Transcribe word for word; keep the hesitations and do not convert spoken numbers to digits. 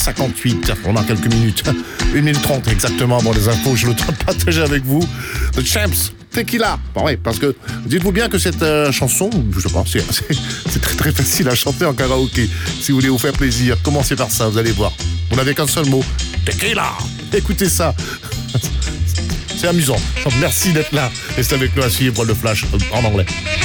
cinquante-huit. On a quelques minutes. une minute trente exactement avant les infos. Je le temps de partager avec vous. The Champs, Tequila. Bon, ouais, parce que dites-vous bien que cette euh, chanson, je sais pas, c'est, c'est, c'est très très facile à chanter en karaoké. Si vous voulez vous faire plaisir, commencez par ça, vous allez voir. Vous n'avez qu'un seul mot. Tequila. Écoutez ça. C'est amusant. Merci d'être là. Restez avec nous à suivre le flash en anglais.